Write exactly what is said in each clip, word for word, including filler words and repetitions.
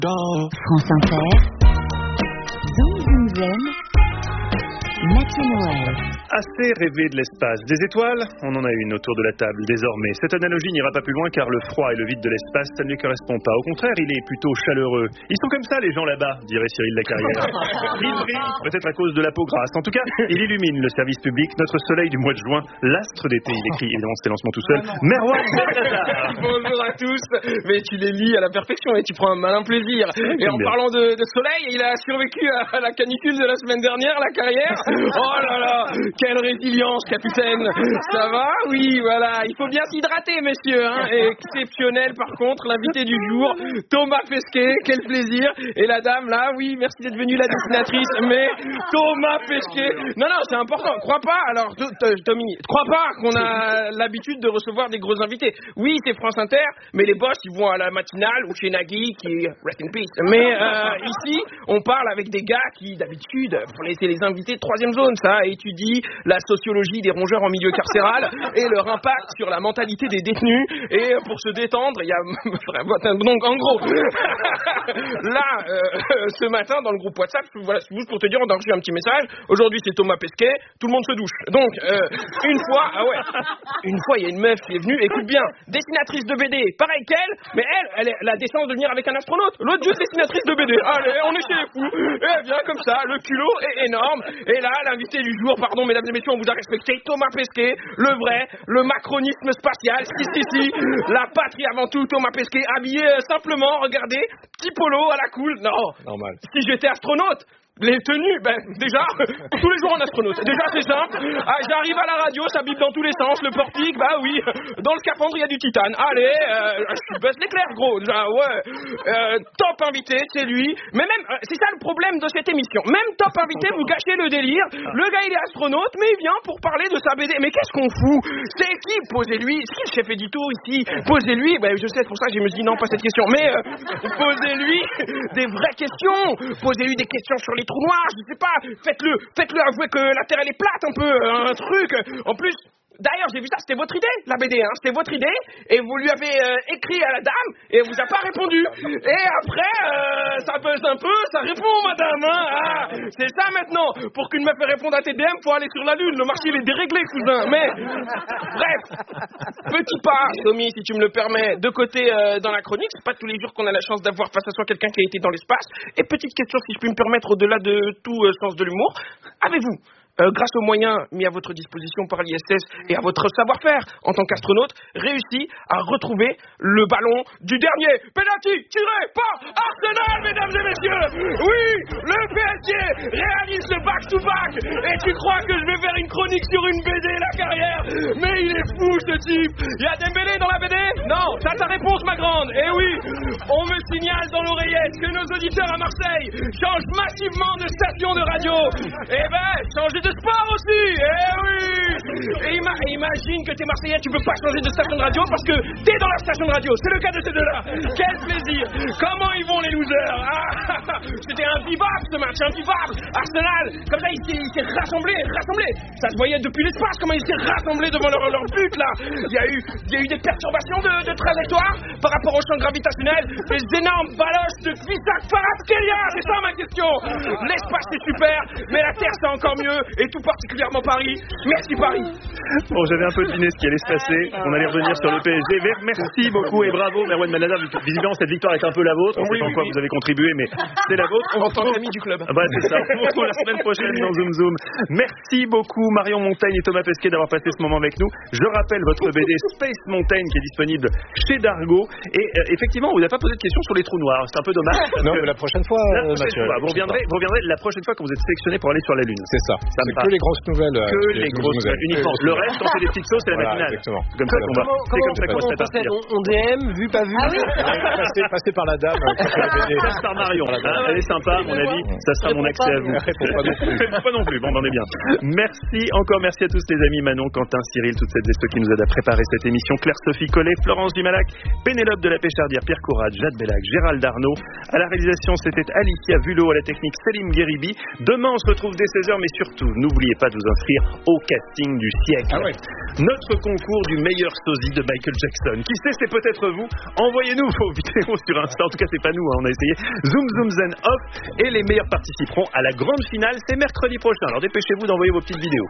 France Inter, Zoom Zoom Zoom, Mathieu Noël. Assez rêvé de l'espace. Des étoiles, on en a une autour de la table désormais. Cette analogie n'ira pas plus loin car le froid et le vide de l'espace, ça ne lui correspond pas. Au contraire, il est plutôt chaleureux. Ils sont comme ça les gens là-bas, dirait Cyril Lacarrière. Il brille, peut-être à cause de la peau grasse. En tout cas, il illumine le service public, notre soleil du mois de juin, l'astre d'été. Il écrit évidemment ses lancements tout seul. Merwan Benatar. Bonjour à tous. Mais tu les lis à la perfection et tu prends un malin plaisir. Et en bien. parlant de, de soleil, il a survécu à la canicule de la semaine dernière, Lacarrière. Oh là là, quelle résilience, capitaine. Ça va? Oui, voilà. Il faut bien s'hydrater, messieurs. Hein. Exceptionnel, par contre, l'invité du jour, Thomas Pesquet. Quel plaisir. Et la dame, là, oui, merci d'être venue, la dessinatrice. Mais Thomas Pesquet. Non, non, c'est important. Crois pas, alors, Tommy, crois pas qu'on a l'habitude de recevoir des gros invités. Oui, c'est France Inter, mais les boss, ils vont à la matinale ou chez Nagui, qui rest in peace. Mais euh, ici, on parle avec des gars qui, d'habitude, pour laisser les invités de troisième zone, ça étudie la sociologie des rongeurs en milieu carcéral et leur impact sur la mentalité des détenus. Et pour se détendre, il y a... Donc, en gros, là, euh, ce matin, dans le groupe WhatsApp, voilà, c'est juste pour te dire, on a reçu un petit message. Aujourd'hui, c'est Thomas Pesquet. Tout le monde se douche. Donc, euh, une fois, ah ouais, une fois, il y a une meuf qui est venue, écoute bien, dessinatrice de B D, pareil qu'elle, mais elle, elle, elle a la décence de venir avec un astronaute. L'autre, juste dessinatrice de B D. Allez, on est chez les fous. Et elle vient comme ça, le culot est énorme. Et là, l'invité du jour, pardon, mesdames et messieurs, on vous a respecté, Thomas Pesquet, le vrai, le macronisme spatial, si, si, si, la patrie avant tout, Thomas Pesquet, habillé euh, simplement, regardez, petit polo à la cool. Non, normal. Si j'étais astronaute, les tenues, ben déjà, tous les jours en astronaute. Déjà c'est simple. Ah, j'arrive à la radio, ça bip dans tous les sens. Le portique, bah oui. Dans le scaphandre, il y a du titane. Allez, euh, je baisse l'éclair, gros. Déjà, ouais. Euh, top invité, c'est lui. Mais même, euh, c'est ça le problème de cette émission. Même top invité, vous gâchez le délire. Le gars, il est astronaute, mais il vient pour parler de sa B D. Mais qu'est-ce qu'on fout? C'est qui? Posez-lui. C'est qui le chef édito ici? Posez-lui. Ben, je sais, c'est pour ça que je me dis non, pas cette question. Mais euh, posez-lui des vraies questions. Posez-lui des questions sur les trous noirs, je sais pas, faites-le, faites-le avouer que la Terre elle est plate un peu, un truc. En plus, d'ailleurs, j'ai vu ça, c'était votre idée, la B D, hein, c'était votre idée, et vous lui avez euh, écrit à la dame, et elle vous a pas répondu. Et après, euh, ça pèse un peu, ça répond, madame, hein, ah, c'est ça maintenant. Pour qu'une meuf réponde à tes D M, faut aller sur la lune, le marché il est déréglé, cousin. Mais, bref, petit pas, Tommy, si tu me le permets, de côté euh, dans la chronique, c'est pas tous les jours qu'on a la chance d'avoir face à soi quelqu'un qui a été dans l'espace. Et petite question, si je puis me permettre, au-delà de tout euh, sens de l'humour, avez-vous, Euh, grâce aux moyens mis à votre disposition par l'I S S et à votre savoir-faire en tant qu'astronaute, réussi à retrouver le ballon du dernier penalty tiré par Arsenal, mesdames et messieurs. Oui, le P S G réalise le back-to-back. Et tu crois que je vais faire une chronique sur une B D, Lacarrière? Mais il est fou, ce type. Il y a Dembélé dans la B D? Non, t'as ta réponse, ma grande. Et oui, on me signale dans l'oreillette que nos auditeurs à Marseille changent massivement de station de radio. Eh ben, changez de sport aussi, eh oui. Et ima- imagine que t'es Marseillais, tu peux pas changer de station de radio parce que t'es dans la station de radio. C'est le cas de ces deux-là. Quel plaisir. Comment ils vont les losers? Ah, c'était invivable ce match, invivable. Arsenal, comme ça il s'est, il s'est rassemblé, rassemblé. Ça se voyait depuis l'espace comment ils s'est rassemblés devant leur, leur but là. Il y a eu, il y a eu des perturbations de, de trajectoire par rapport au champ gravitationnel. Des énormes baloches de Fisak Kvaratskhelia. C'est ça ma question. L'espace c'est super, mais la Terre c'est encore mieux. Et tout particulièrement Paris. Merci Paris. Bon, j'avais un peu deviné ce qui allait se passer. On allait revenir sur le P S G. Merci beaucoup et bravo Merwan Benatar. Visiblement cette victoire est un peu la vôtre. On ne sait pas en quoi vous avez contribué, mais c'est la vôtre. En tant qu'ami du club. Ah bah c'est ça. On se retrouve la semaine prochaine dans Zoom Zoom. Merci beaucoup Marion Montaigne et Thomas Pesquet d'avoir passé ce moment avec nous. Je rappelle votre B D Space Mountain qui est disponible chez Dargo. Et euh, effectivement, vous n'avez pas posé de questions sur les trous noirs. C'est un peu dommage. Non, mais la prochaine fois, la prochaine Mathieu, fois. Vous reviendrez, vous reviendrez la prochaine fois quand vous êtes sélectionné pour aller sur la Lune. C'est ça. ça c'est que les grosses nouvelles. Que les, les grosses nouvelles. Uniquement. Le reste, quand c'est des petites sauces, c'est la voilà, matinale. Exactement. Comme ça qu'on va. C'est comme ça qu'on va se répartir. On D M, vu pas vu. Ah oui. Passer, passer par la dame. Passe par Marion. Ah, elle est sympa, à mon avis. Ça sera mon accès à vous. Pas non plus. Pas non plus. Bon, on est bien. Merci encore, merci à tous les amis Manon, Quentin, Cyril, toutes celles et ceux qui nous aident à préparer cette émission. Claire-Sophie Collet, Florence Dumalac, Pénélope de la Péchardière, Pierre Courade, Jade Bellac, Gérald Darnaud. À la réalisation, c'était Alicia Vulot, à la technique Céline Guéribi. Demain, on se retrouve dès seize heures, mais surtout, n'oubliez pas de vous inscrire au casting du siècle. Ah ouais. Notre concours du meilleur sosie de Michael Jackson. Qui sait, c'est peut-être vous. Envoyez-nous vos vidéos sur Insta. En tout cas, c'est pas nous, hein, on a essayé. Zoom Zoom Zen Off. Et les meilleurs participeront à la grande finale. C'est mercredi prochain. Alors dépêchez-vous d'envoyer vos petites vidéos.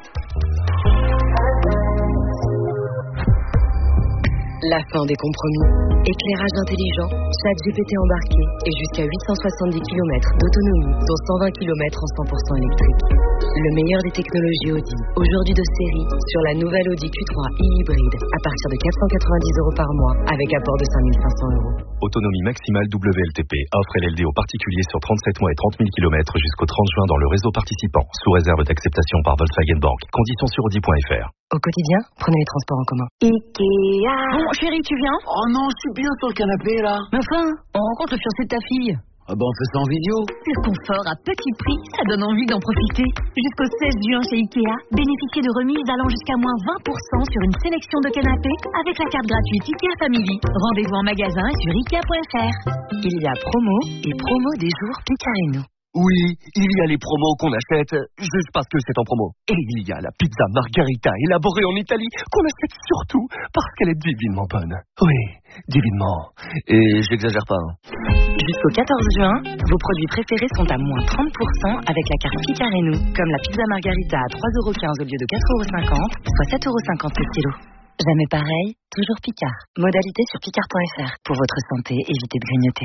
La fin des compromis. Éclairage intelligent, ChatGPT embarqué et jusqu'à huit cent soixante-dix kilomètres d'autonomie, dont cent vingt kilomètres en cent pour cent électrique. Le meilleur des technologies Audi, aujourd'hui de série, sur la nouvelle Audi Q trois e-hybride, à partir de quatre cent quatre-vingt-dix euros par mois, avec apport de cinq mille cinq cents euros. Autonomie maximale W L T P. Offre L L D aux particuliers sur trente-sept mois et trente mille kilomètres jusqu'au trente juin dans le réseau participant, sous réserve d'acceptation par Volkswagen Bank. Conditions sur Audi point F R. Au quotidien, prenez les transports en commun. Ikea. Bon, chérie, tu viens? Oh non, je suis bien sur le canapé, là. Mais enfin, on rencontre le fiancé de ta fille. Ah bah on fait ça en vidéo. Le confort à petit prix, ça donne envie d'en profiter. Jusqu'au seize juin chez Ikea, bénéficiez de remises allant jusqu'à moins vingt pour cent sur une sélection de canapés avec la carte gratuite Ikea Family. Rendez-vous en magasin et sur Ikea point F R. Il y a promo et promo des jours Picareno. Oui, il y a les promos qu'on achète juste parce que c'est en promo. Et il y a la pizza margarita élaborée en Italie qu'on achète surtout parce qu'elle est divinement bonne. Oui, divinement. Et j'exagère pas. Hein. Jusqu'au quatorze juin, vos produits préférés sont à moins trente pour cent avec la carte Picareno, comme la pizza margarita à trois euros quinze au lieu de quatre euros cinquante, soit sept euros cinquante le kilo. Jamais pareil, toujours Picard. Modalité sur picard point F R. Pour votre santé, évitez de grignoter.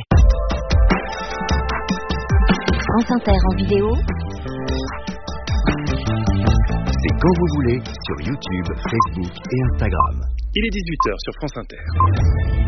France Inter en vidéo. C'est quand vous voulez sur YouTube, Facebook et Instagram. Il est dix-huit heures sur France Inter.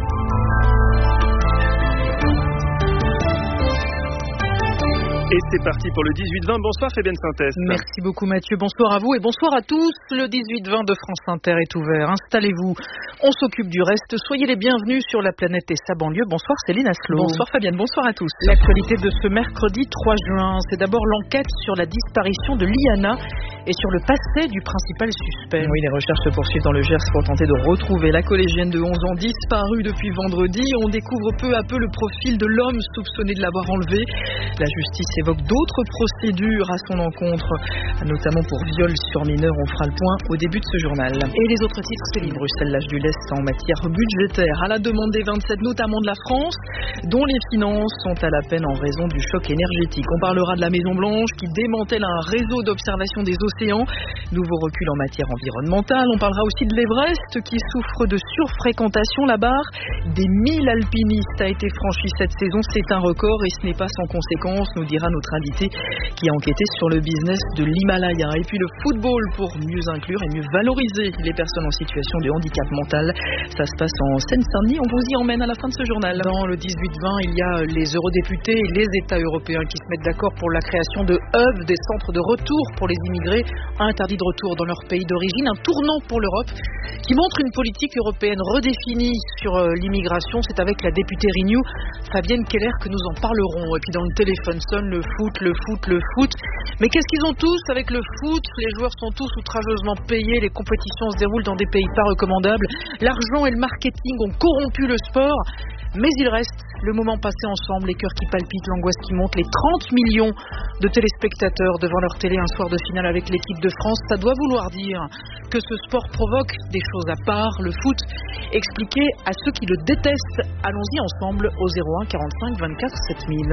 Et c'est parti pour le dix-huit vingt. Bonsoir Fabienne Synthèse. Merci beaucoup Mathieu, bonsoir à vous et bonsoir à tous. Le dix-huit vingt de France Inter est ouvert. Installez-vous, on s'occupe du reste. Soyez les bienvenus sur la planète et sa banlieue. Bonsoir Céline Asselot. Bonsoir Fabienne, bonsoir à tous. L'actualité de ce mercredi trois juin, c'est d'abord l'enquête sur la disparition de Liana et sur le passé du principal suspect. Oui, les recherches se poursuivent dans le Gers pour tenter de retrouver la collégienne de onze ans disparue depuis vendredi. On découvre peu à peu le profil de l'homme soupçonné de l'avoir enlevé. La justice évoque d'autres procédures à son encontre, notamment pour viol sur mineur. On fera le point au début de ce journal. Et les autres titres, Céline. Bruxelles lâche du lest en matière budgétaire, à la demande des vingt-sept, notamment de la France, dont les finances sont à la peine en raison du choc énergétique. On parlera de la Maison-Blanche qui démantèle un réseau d'observation des océans. Nouveau recul en matière environnementale. On parlera aussi de l'Everest qui souffre de surfréquentation. La barre des mille alpinistes a été franchie cette saison. C'est un record et ce n'est pas sans conséquence, nous dira notre invité qui a enquêté sur le business de l'Himalaya. Et puis le football pour mieux inclure et mieux valoriser les personnes en situation de handicap mental. Ça se passe en Seine-Saint-Denis. On vous y emmène à la fin de ce journal. Dans le dix-huit vingt, il y a les eurodéputés et les États européens qui se mettent d'accord pour la création de hubs, des centres de retour pour les immigrés interdits de retour dans leur pays d'origine. Un tournant pour l'Europe qui montre une politique européenne redéfinie sur l'immigration. C'est avec la députée Renew, Fabienne Keller, que nous en parlerons. Et puis dans le téléphone sonne le foot, le foot, le foot. Mais qu'est-ce qu'ils ont tous avec le foot? Les joueurs sont tous outrageusement payés. Les compétitions se déroulent dans des pays pas recommandables. L'argent et le marketing ont corrompu le sport. Mais il reste le moment passé ensemble, les cœurs qui palpitent, l'angoisse qui monte, les trente millions de téléspectateurs devant leur télé un soir de finale avec l'équipe de France. Ça doit vouloir dire que ce sport provoque des choses à part, le foot. Expliquez à ceux qui le détestent. Allons-y ensemble au zéro un quarante-cinq vingt-quatre sept mille.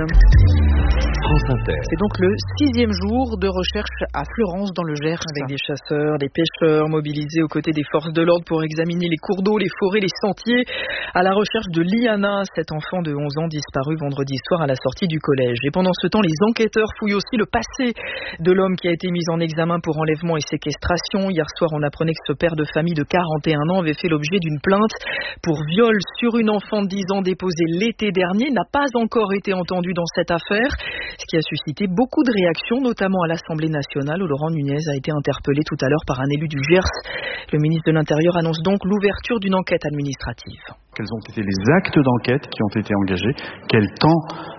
France Inter. C'est donc le sixième jour de recherche à Fleurance dans le Gers. Avec des chasseurs, des pêcheurs mobilisés aux côtés des forces de l'ordre pour examiner les cours d'eau, les forêts, les sentiers, à la recherche de Liana, cet enfant de onze ans disparu vendredi soir à la sortie du collège. Et pendant ce temps, les enquêteurs fouillent aussi le passé de l'homme qui a été mis en examen pour enlèvement et séquestration. Hier soir, on apprenait que ce père de famille de quarante et un ans avait fait l'objet d'une plainte pour viol sur une enfant de dix ans déposée l'été dernier, n'a pas encore été entendu dans cette affaire, ce qui a suscité beaucoup de réactions, notamment à l'Assemblée nationale où Laurent Nunez a été interpellé tout à l'heure par un élu du Gers. Le ministre de l'Intérieur annonce donc l'ouverture d'une enquête administrative. Quels ont été les actes d'enquête qui ont été engagés? Quel temps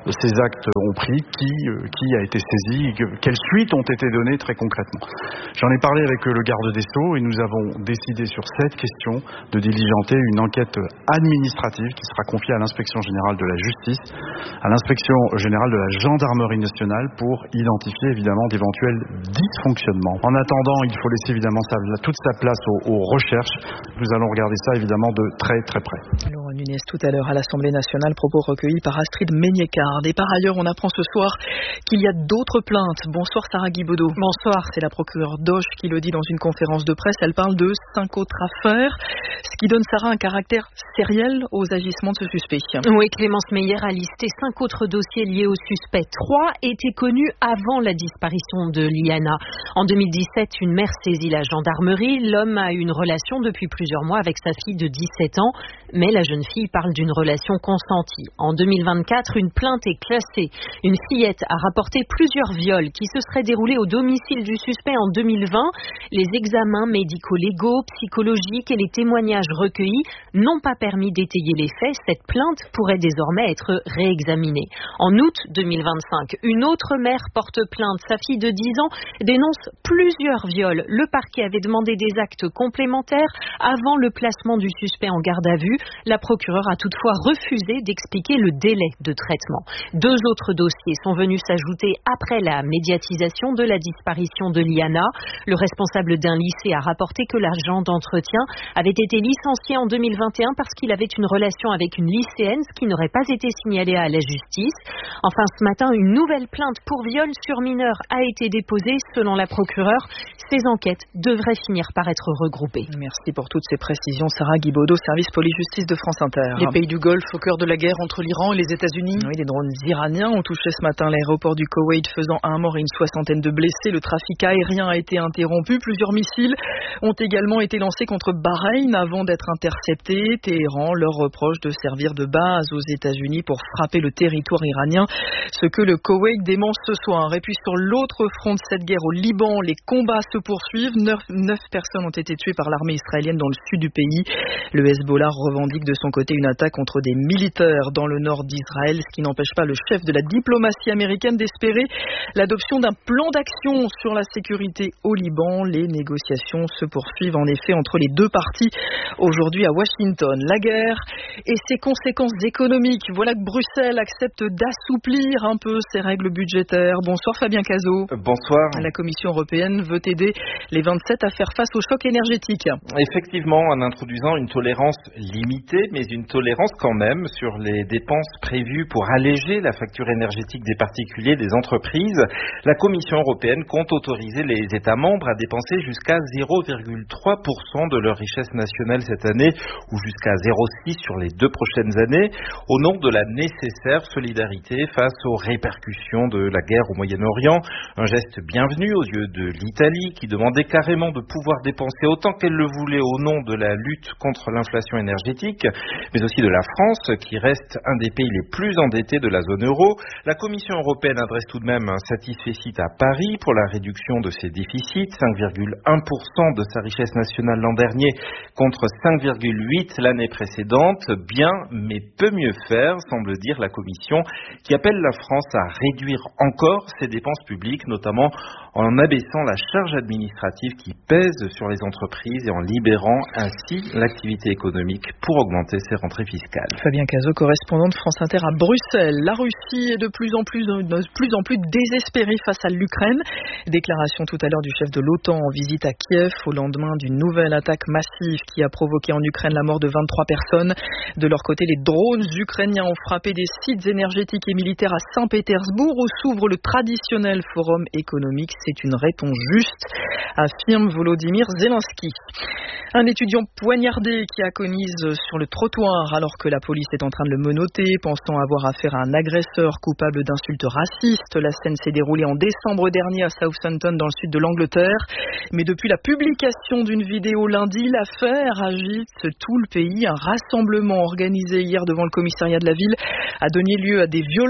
ces actes ont pris, qui, qui a été saisi, quelles suites ont été données très concrètement. J'en ai parlé avec le garde des Sceaux et nous avons décidé sur cette question de diligenter une enquête administrative qui sera confiée à l'inspection générale de la justice, à l'inspection générale de la gendarmerie nationale pour identifier évidemment d'éventuels dysfonctionnements. En attendant, il faut laisser évidemment sa, toute sa place aux, aux recherches. Nous allons regarder ça évidemment de très très près. Laurent Nunez tout à l'heure à l'Assemblée nationale, propos recueillis par Astrid Meignécard. Et par ailleurs, on apprend ce soir qu'il y a d'autres plaintes. Bonsoir Sarah Guibaudot. Bonsoir. C'est la procureure Doche qui le dit dans une conférence de presse. Elle parle de cinq autres affaires, ce qui donne, Sarah, un caractère sériel aux agissements de ce suspect. Oui, Clémence Meyer a listé cinq autres dossiers liés au suspect. Trois étaient connus avant la disparition de Liana. En deux mille dix-sept, une mère saisit la gendarmerie. L'homme a une relation depuis plusieurs mois avec sa fille de dix-sept ans, mais la jeune fille parle d'une relation consentie. En deux mille vingt-quatre, une plainte est classée. Une fillette a rapporté plusieurs viols qui se seraient déroulés au domicile du suspect en deux mille vingt. Les examens médico-légaux, psychologiques et les témoignages recueillis n'ont pas permis d'étayer les faits. Cette plainte pourrait désormais être réexaminée. En août deux mille vingt-cinq, une autre mère porte plainte. Sa fille de dix ans dénonce plusieurs viols. Le parquet avait demandé des actes complémentaires avant le placement du suspect en garde à vue. La procureure a toutefois refusé d'expliquer le délai de traitement. Deux autres dossiers sont venus s'ajouter après la médiatisation de la disparition de Liana. Le responsable d'un lycée a rapporté que l'agent d'entretien avait été licencié en deux mille vingt et un parce qu'il avait une relation avec une lycéenne, ce qui n'aurait pas été signalé à la justice. Enfin, ce matin, une nouvelle plainte pour viol sur mineur a été déposée. Selon la procureure, ces enquêtes devraient finir par être regroupées. Merci pour toutes ces précisions, Sarah Guibaudot, service police-justice de France Inter. Les pays du Golfe au cœur de la guerre entre l'Iran et les États-Unis. Oui, les drones iraniens ont touché ce matin l'aéroport du Koweït, faisant un mort et une soixantaine de blessés. Le trafic aérien a été interrompu. Plusieurs missiles ont également été lancés contre Bahreïn avant d'être interceptés. Téhéran leur reproche de servir de base aux États-Unis pour frapper le territoire iranien, ce que le Koweït dément ce soir. Et puis sur l'autre front de cette guerre, au Liban, les combats se poursuivent. Neuf, neuf personnes ont été tuées par l'armée israélienne dans le sud du pays. Le Hezbollah revendique de son côté une attaque contre des militaires dans le nord d'Israël, ce qui n'empêche pas le chef de la diplomatie américaine d'espérer l'adoption d'un plan d'action sur la sécurité au Liban. Les négociations se poursuivent en effet entre les deux parties aujourd'hui à Washington. La guerre et ses conséquences économiques. Voilà que Bruxelles accepte d'assouplir un peu ses règles budgétaires. Bonsoir Fabien Cazot. Bonsoir. La Commission européenne veut aider les vingt-sept à faire face au choc énergétique. Effectivement, en introduisant une tolérance limitée, mais une tolérance quand même sur les dépenses prévues pour alléger la facture énergétique des particuliers, des entreprises, la Commission européenne compte autoriser les États membres à dépenser jusqu'à zéro virgule trois pour cent de leur richesse nationale cette année ou jusqu'à zéro virgule six pour cent sur les deux prochaines années au nom de la nécessaire solidarité face aux répercussions de la guerre au Moyen-Orient. Un geste bienvenu aux yeux de l'Italie qui demandait carrément de pouvoir dépenser autant qu'elle le voulait au nom de la lutte contre l'inflation énergétique, mais aussi de la France qui reste un des pays les plus endettés de la zone euro. La Commission européenne adresse tout de même un satisfecit à Paris pour la réduction de ses déficits, cinq virgule un pour cent de sa richesse nationale l'an dernier contre cinq virgule huit pour cent l'année précédente. Bien, mais peut mieux faire, semble dire la Commission, qui appelle la France à réduire encore ses dépenses publiques, notamment en abaissant la charge administrative qui pèse sur les entreprises et en libérant ainsi l'activité économique pour augmenter ses rentrées fiscales. Fabien Cazot, correspondant de France Inter à Bruxelles. La Russie est de plus en plus, de plus en plus désespérée face à l'Ukraine. Déclaration tout à l'heure du chef de l'OTAN en visite à Kiev au lendemain d'une nouvelle attaque massive qui a provoqué en Ukraine la mort de vingt-trois personnes. De leur côté, les drones ukrainiens ont frappé des sites énergétiques et militaires à Saint-Pétersbourg où s'ouvre le traditionnel forum économique. C'est une réponse juste, affirme Volodymyr Zelensky. Un étudiant poignardé qui agonise sur le trottoir alors que la police est en train de le menotter, pensant avoir affaire à un agresseur coupable d'insultes racistes. La scène s'est déroulée en décembre dernier à Southampton dans le sud de l'Angleterre. Mais depuis la publication d'une vidéo lundi, l'affaire agite tout le pays. Un rassemblement organisé hier devant le commissariat de la ville a donné lieu à des violences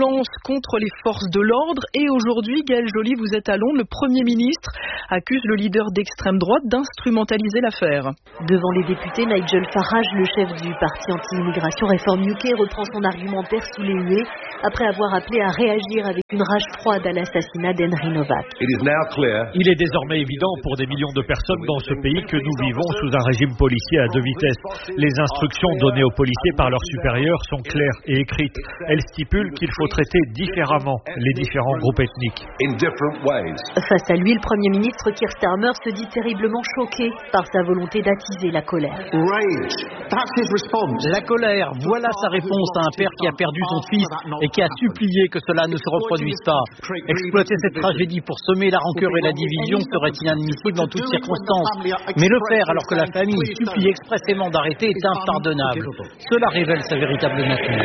violence contre les forces de l'ordre. Et aujourd'hui, Gaëlle Joly, vous êtes à Londres. Le Premier ministre accuse le leader d'extrême droite d'instrumentaliser l'affaire. Devant les députés, Nigel Farage, le chef du parti anti-immigration Reform U K, reprend son argumentaire sous les huées après avoir appelé à réagir avec une rage froide à l'assassinat d'Henry Novak. Il est désormais évident pour des millions de personnes dans ce pays que nous vivons sous un régime policier à deux vitesses. Les instructions données aux policiers par leurs supérieurs sont claires et écrites. Elles stipulent qu'il faut traiter différemment les différents groupes ethniques. Face à lui, le Premier ministre Keir Starmer se dit terriblement choqué par sa volonté d'attiser la colère. La colère, voilà sa réponse à un père qui a perdu son fils et qui a supplié que cela ne se reproduise pas. Exploiter cette tragédie pour semer la rancœur et la division serait inadmissible en toutes circonstances. Mais le faire alors que la famille supplie expressément d'arrêter est impardonnable. Cela révèle sa véritable nature.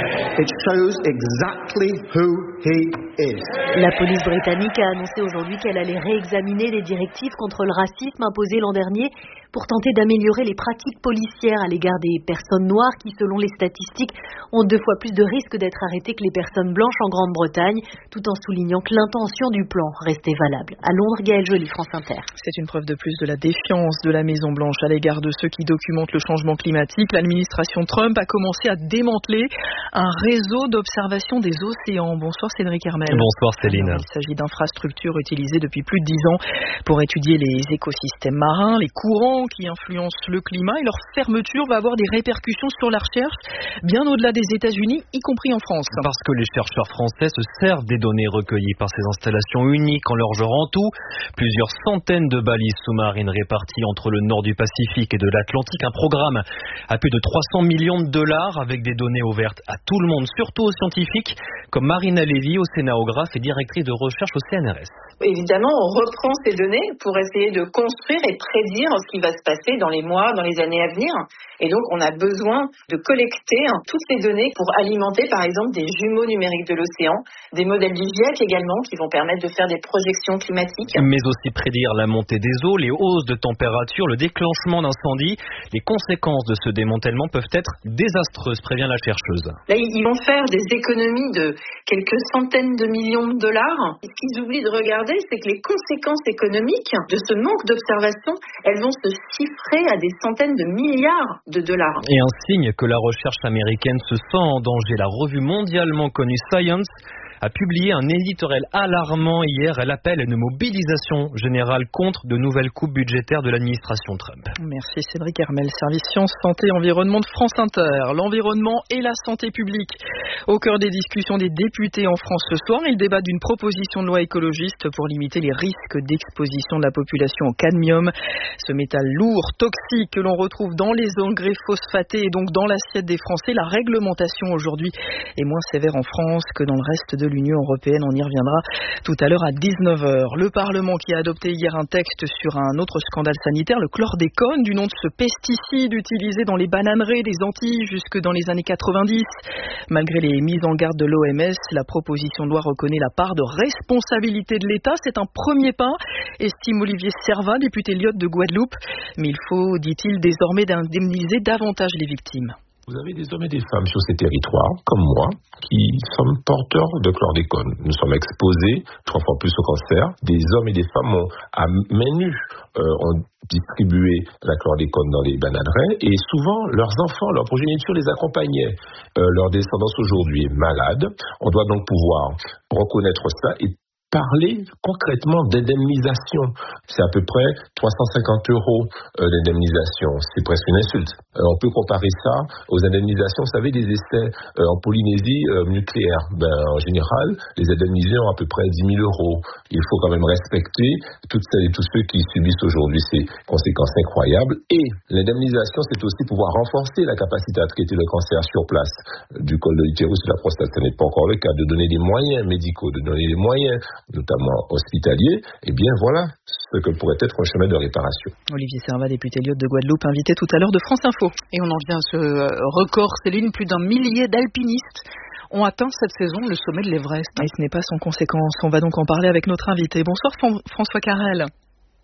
La police britannique a annoncé aujourd'hui qu'elle allait réexaminer les directives contre le racisme imposées l'an dernier pour tenter d'améliorer les pratiques policières à l'égard des personnes noires qui, selon les statistiques, ont deux fois plus de risques d'être arrêtées que les personnes blanches en Grande-Bretagne, tout en soulignant que l'intention du plan restait valable. À Londres, Gaëlle Joly, France Inter. C'est une preuve de plus de la défiance de la Maison-Blanche à l'égard de ceux qui documentent le changement climatique. L'administration Trump a commencé à démanteler un réseau d'observation des océans. Bonsoir Cédric Hermel. Bonsoir Céline. Alors, il s'agit d'infrastructures utilisées depuis plus de dix ans pour étudier les écosystèmes marins, les courants qui influencent le climat, et leur fermeture va avoir des répercussions sur la recherche bien au-delà des États-Unis, y compris en France. Parce que les chercheurs français se servent des données recueillies par ces installations uniques en leur genre en tout. Plusieurs centaines de balises sous-marines réparties entre le nord du Pacifique et de l'Atlantique. Un programme à plus de trois cents millions de dollars avec des données ouvertes à tout le monde, surtout aux scientifiques comme Marina Lévy, océanographe et directrice de recherche au C N R S. Évidemment, on reprend ces données pour essayer de construire et prédire ce qui va se passer dans les mois, dans les années à venir. Et donc, on a besoin de collecter hein, toutes ces données pour alimenter, par exemple, des jumeaux numériques de l'océan, des modèles du GIEC également, qui vont permettre de faire des projections climatiques. Mais aussi prédire la montée des eaux, les hausses de température, le déclenchement d'incendies. Les conséquences de ce démantèlement peuvent être désastreuses, prévient la chercheuse. Là, ils vont faire des économies de quelques centaines de millions de dollars. Et ce qu'ils oublient de regarder, c'est que les conséquences économiques de ce manque d'observation, elles vont se chiffrer à des centaines de milliards de dollars. Et un signe que la recherche américaine se sent en danger. La revue mondialement connue Science a publié un éditorial alarmant hier. Elle appelle à une mobilisation générale contre de nouvelles coupes budgétaires de l'administration Trump. Merci Cédric Hermel, service Sciences, Santé, Environnement de France Inter. L'environnement et la santé publique. Au cœur des discussions des députés en France ce soir, ils débattent d'une proposition de loi écologiste pour limiter les risques d'exposition de la population au cadmium. Ce métal lourd, toxique que l'on retrouve dans les engrais phosphatés et donc dans l'assiette des Français. La réglementation aujourd'hui est moins sévère en France que dans le reste de l'Union européenne. On y reviendra tout à l'heure à dix-neuf heures. Le Parlement qui a adopté hier un texte sur un autre scandale sanitaire, le chlordécone, du nom de ce pesticide utilisé dans les bananeraies des Antilles jusque dans les années quatre-vingt-dix. Malgré les mises en garde de l'O M S, la proposition de loi reconnaît la part de responsabilité de l'État. C'est un premier pas, estime Olivier Servat, député Lyotte de Guadeloupe. Mais il faut, dit-il, désormais indemniser davantage les victimes. Vous avez des hommes et des femmes sur ces territoires, comme moi, qui sommes porteurs de chlordécone. Nous sommes exposés trois fois plus au cancer. Des hommes et des femmes ont, à main nue, euh, ont distribué la chlordécone dans les bananeraies et souvent leurs enfants, leur progéniture les accompagnaient. Euh, leur descendance aujourd'hui est malade. On doit donc pouvoir reconnaître ça et parler concrètement d'indemnisation. C'est à peu près trois cent cinquante euros euh, d'indemnisation. C'est presque une insulte. Euh, on peut comparer ça aux indemnisations, vous savez, des essais euh, en Polynésie euh, nucléaire. Ben, en général, les indemnisés ont à peu près dix mille euros. Il faut quand même respecter toutes celles et tous ceux qui subissent aujourd'hui ces conséquences incroyables. Et l'indemnisation, c'est aussi pouvoir renforcer la capacité à traiter le cancer sur place du col de l'utérus et de la prostate. Ce n'est pas encore le cas. De donner des moyens médicaux, de donner des moyens notamment hospitalier, et eh bien voilà ce que pourrait être un chemin de réparation. Olivier Servat, député Lyotte de Guadeloupe, invité tout à l'heure de France Info. Et on en vient à ce record, Céline, plus d'un millier d'alpinistes ont atteint cette saison le sommet de l'Everest. Et ce n'est pas sans conséquence. On va donc en parler avec notre invité. Bonsoir François Carrel.